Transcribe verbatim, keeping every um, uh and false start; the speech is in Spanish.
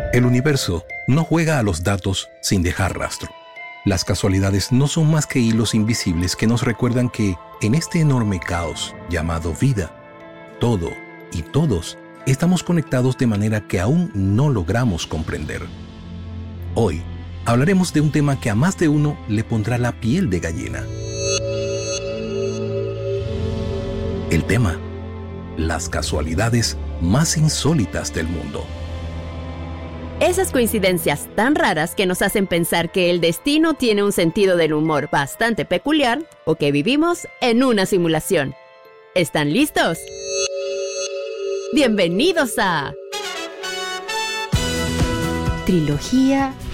El universo no juega a los datos sin dejar rastro. Las casualidades no son más que hilos invisibles que nos recuerdan que, en este enorme caos llamado vida, todo y todos estamos conectados de manera que aún no logramos comprender. Hoy hablaremos de un tema que a más de uno le pondrá la piel de gallina. El tema: las casualidades más insólitas del mundo. Esas coincidencias tan raras que nos hacen pensar que el destino tiene un sentido del humor bastante peculiar o que vivimos en una simulación. ¿Están listos? Bienvenidos a Trilogía